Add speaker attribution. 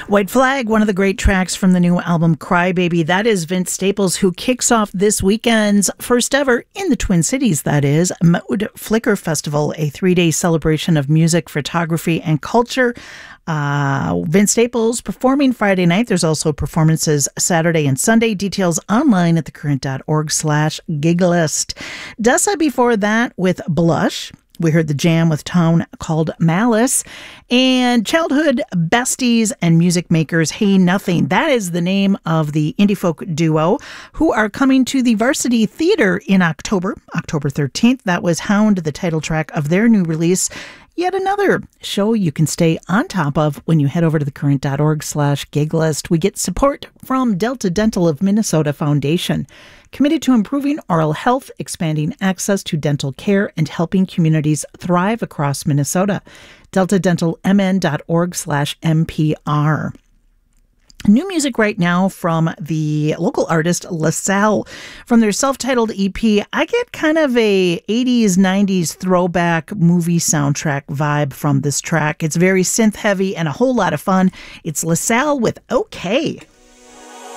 Speaker 1: White Flag, one of the great tracks from the new album Crybaby. That is Vince Staples, who kicks off this weekend's first ever, in the Twin Cities that is, Mode Flicker Festival, a 3-day celebration of music, photography, and culture. Vince Staples performing Friday night. There's also performances Saturday and Sunday. Details online at thecurrent.org/giglist. Dessa before that with Blush. We heard the jam with Tone called Malice, and Childhood Besties and Music Makers Hey Nothing. That is the name of the indie folk duo who are coming to the Varsity Theatre in October 13th. That was Hound, the title track of their new release. Yet another show you can stay on top of when you head over to thecurrent.org/giglist. We get support from Delta Dental of Minnesota Foundation, committed to improving oral health, expanding access to dental care, and helping communities thrive across Minnesota. DeltaDentalMN.org/MPR. New music right now from the local artist LaSalle. From their self-titled EP, I get kind of a 80s, 90s throwback movie soundtrack vibe from this track. It's very synth heavy and a whole lot of fun. It's LaSalle with OK.